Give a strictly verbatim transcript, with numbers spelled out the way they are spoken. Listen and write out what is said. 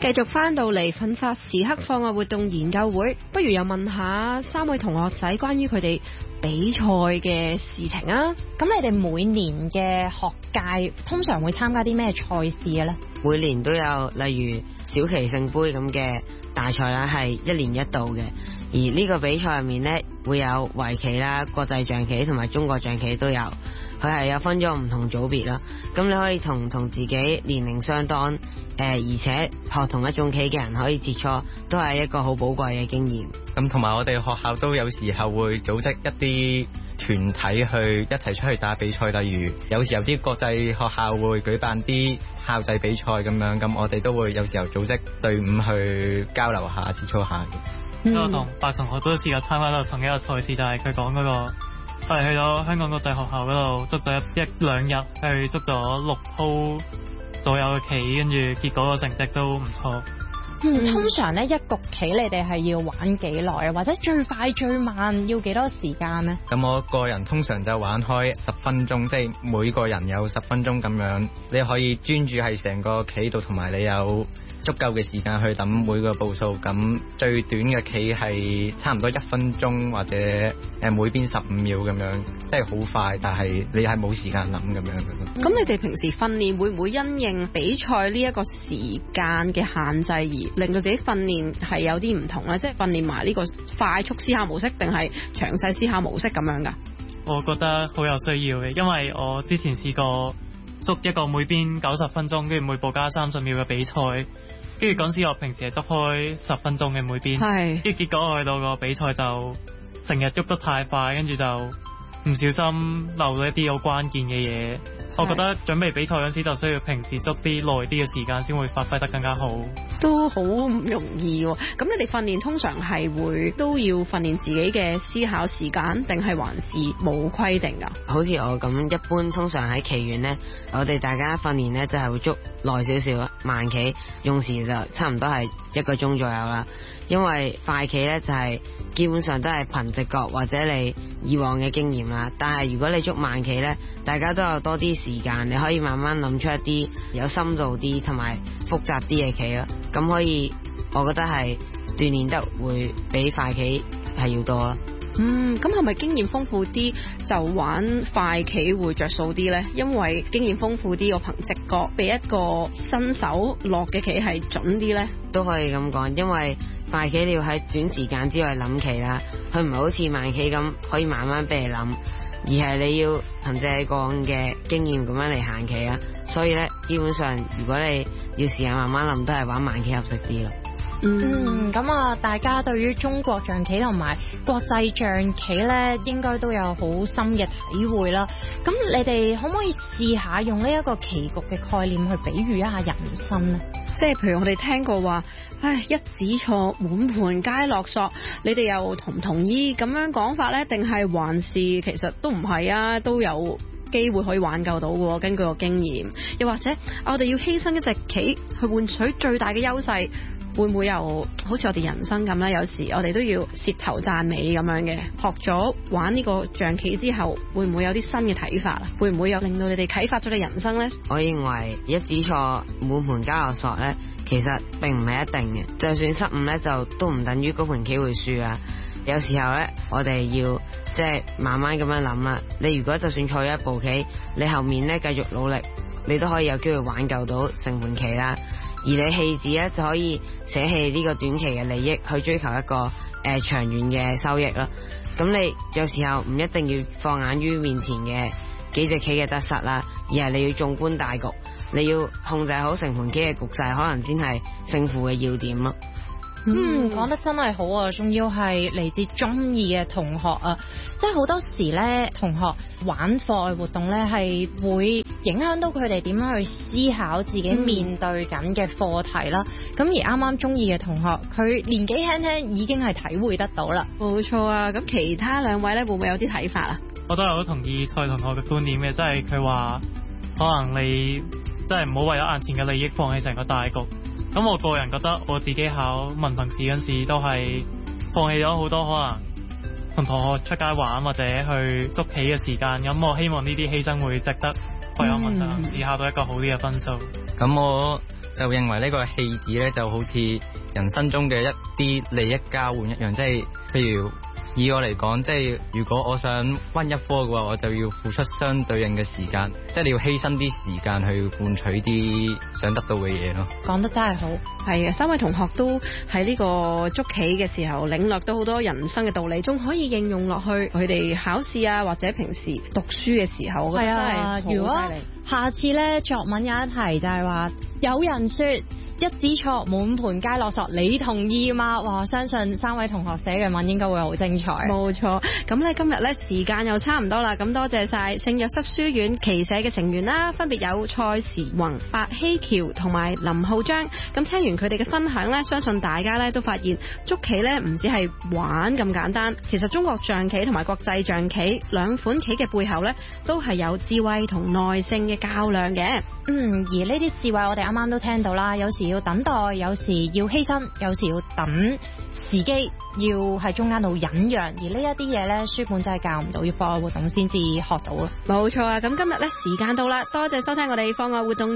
繼續翻到嚟奮發時刻課外活動研究會，不如又問下三位同學仔關於佢哋比賽嘅事情啊。 咁你哋每年嘅學界通常會參加啲咩賽事嘅呢？ 每年都有，例如小棋聖杯咁嘅大賽啦，係一年一度嘅。而呢個比賽入面呢，會有圍棋啦、國際象棋同埋中國象棋都有。佢係有分咗唔同組別啦，咁你可以同同自己年齡相當，誒、呃、而且學同一種棋嘅人可以切磋，都係一個好寶貴嘅經驗。 咁同埋我哋學校都有時候會組織一啲團體去一齊出去打比賽，例如有時候啲國際學校會舉辦啲校際比賽咁樣，咁我哋都會有時候組織隊伍去交流下、切磋下嘅。 嗯、我同白同學都試過參加到同一個賽事，就係佢講嗰個。我哋去咗香港國際學校嗰度捉咗一一兩日，去捉咗六鋪左右嘅棋，跟住結果個成績都唔錯。 嗯，通常咧一局棋你哋係要玩幾耐啊？或者最快最慢要幾多時間呢？ 咁我個人通常就玩開十分鐘，即係每個人有十分鐘咁樣，你可以專注係成個棋度，同埋你有足夠嘅時間去等每個步數。咁最短嘅棋係差唔多一分鐘，或者誒每邊十五秒咁樣，即係好快，但係你係冇時間諗咁樣嘅。 咁你哋平時訓練會唔會因應比賽呢一個時間嘅限制而令到自己訓練係有啲唔同咧？即係訓練埋呢個快速思考模式，定係詳細思考模式咁樣噶？ 我覺得好有需要嘅，因為我之前試過捉一個每邊九十分鐘，跟住每步加三十秒嘅比賽。跟住嗰時我平時係捉開十分鐘嘅每邊，跟住結果我去到個比賽就成日喐得太快，跟住就唔小心漏咗一啲好關鍵嘅嘢。我覺得準備比賽嗰時就需要平時捉啲耐啲嘅時間，先會發揮得更加好。 都好唔容易喎。咁你哋訓練通常係會都要訓練自己嘅思考時間，定係還是冇規定㗎？ 好似我咁，一般通常喺棋院呢，我哋大家訓練呢就係會捉耐少少，慢棋用時就差唔多係一個鐘左右啦。因為快棋呢就係基本上都係憑直覺或者你以往嘅經驗啦。但係如果你捉慢棋呢，大家都有多啲時間，你可以慢慢諗出一啲有深度啲同埋複雜啲嘅棋咯。咁可以，我覺得係鍛鍊得會比快棋係要多咯。 嗯，咁係咪經驗豐富啲就玩快棋會着數啲呢？因為經驗豐富啲，我憑直覺俾一個新手落嘅棋係準啲呢？ 都可以咁講，因為快棋你要喺短時間之內諗棋啦，佢唔係好似慢棋咁可以慢慢俾你諗，而係你要憑借你過往嘅經驗咁樣嚟行棋啦。所以咧，基本上如果你要時間慢慢諗，都係玩慢棋合適啲咯。 嗯，咁啊，大家對於中國象棋同埋國際象棋咧，應該都有好深嘅體會啦。咁你哋可唔可以試下用呢一個棋局嘅概念去比喻一下人生呢？ 即係譬如我哋聽過話，唉，一子錯，滿盤皆落索。你哋又同唔同意咁樣講法呢？定係還是其實都唔係啊？都有機會可以挽救到嘅，根據個經驗。又或者我哋要犧牲一隻棋去換取最大嘅優勢，會唔會又好似我哋人生咁咧？有時我哋都要舌頭讚美咁樣嘅。學咗玩呢個象棋之後，會唔會有啲新嘅睇法啊？會唔會有令到你哋啟發咗你人生呢？ 我認為一子錯，滿盤皆落索呢，其實並唔係一定嘅。就算失誤呢，就都唔等於嗰盤棋會輸啊。有時候呢，我哋要即係慢慢咁樣諗啦。你如果就算錯咗一步棋，你後面呢繼續努力，你都可以有機會挽救到成盤棋啦。而你棄子咧就可以捨棄呢個短期嘅利益，去追求一個誒、呃、長遠嘅收益咯。咁你有時候唔一定要放眼於面前嘅幾隻棋嘅得失啦，而係你要縱觀大局，你要控制好成盤棋嘅局勢，可能先係勝負嘅要點咯。 嗯，講得真係好啊！仲要係嚟自中意嘅同學啊，即係好多時咧，同學玩課外活動咧係會影響到佢哋點樣去思考自己面對緊嘅課題啦。咁、嗯、而啱啱中意嘅同學，佢年紀輕輕已經係體會得到啦。 冇錯啊！咁其他兩位咧會唔會有啲睇法啊？ 我都係好同意蔡同學嘅觀點嘅，即係佢話可能你即係唔好為咗眼前嘅利益放棄成個大局。咁我個人覺得我自己考文憑試嗰時都係放棄咗好多可能同同學出街玩或者去捉棋嘅時間，咁我希望呢啲犧牲會值得，為我文憑試考到一個好啲嘅分數。 咁我就認為呢個戲子咧就好似人生中嘅一啲利益交換一樣，即係譬如以我嚟講，即係如果我想溫一科嘅話，我就要付出相對應嘅時間，即係你要犧牲啲時間去換取啲想得到嘅嘢咯。 講得真係好， 係啊，三位同學都喺呢個捉棋嘅時候領略到好多人生嘅道理，仲可以應用落去佢哋考試啊或者平時讀書嘅時候，我覺得真係好犀利。如果下次咧作文有一題就係話，有人說一子錯，滿盤皆落索，你同意嗎？哇！相信三位同學寫嘅文應該會好精彩。 冇錯，咁咧今日咧時間又差唔多啦，咁多謝晒聖若瑟書院棋社嘅成員啦，分別有蔡時宏、白希喬同埋林浩章。咁聽完佢哋嘅分享咧，相信大家咧都發現捉棋咧唔止係玩咁簡單，其實中國象棋同埋國際象棋兩款棋嘅背後咧都係有智慧同耐性嘅較量嘅。 嗯，而呢啲智慧我哋啱啱都聽到啦，有時要等待，有時要犧牲，有時要等時機，要喺中間度忍讓，而呢一啲嘢咧書本真係教唔到，要課外活動先至學到啊。 冇錯啊，咁今日咧時間到啦，多謝收聽我哋課外活動